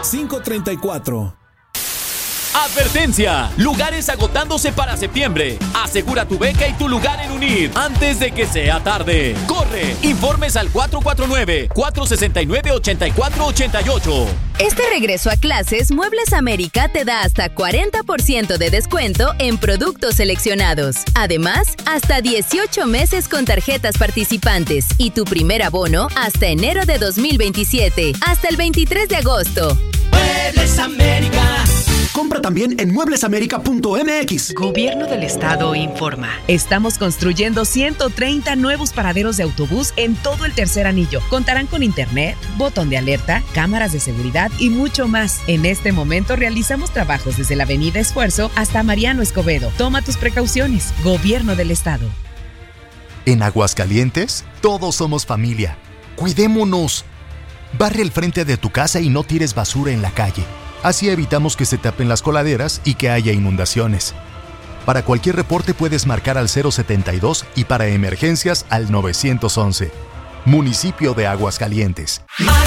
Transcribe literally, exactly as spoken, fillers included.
cinco tres cuatro. Advertencia, lugares agotándose para septiembre. Asegura tu beca y tu lugar en UNIR antes de que sea tarde. Corre, informes al cuatro cuatro nueve, cuatro seis nueve, ocho cuatro ocho ocho. Este regreso a clases, Muebles América te da hasta cuarenta por ciento de descuento en productos seleccionados. Además, hasta dieciocho meses con tarjetas participantes y tu primer abono hasta enero de dos mil veintisiete, hasta el veintitrés de agosto. Muebles América. Compra también en muebles américa punto m x. Gobierno del Estado informa. Estamos construyendo ciento treinta nuevos paraderos de autobús en todo el tercer anillo. Contarán con internet, botón de alerta, cámaras de seguridad y mucho más. En este momento realizamos trabajos desde la Avenida Esfuerzo hasta Mariano Escobedo. Toma tus precauciones. Gobierno del Estado. En Aguascalientes, todos somos familia. Cuidémonos. Barre el frente de tu casa y no tires basura en la calle. Así evitamos que se tapen las coladeras y que haya inundaciones. Para cualquier reporte puedes marcar al cero setenta y dos y para emergencias al nueve once. Municipio de Aguascalientes.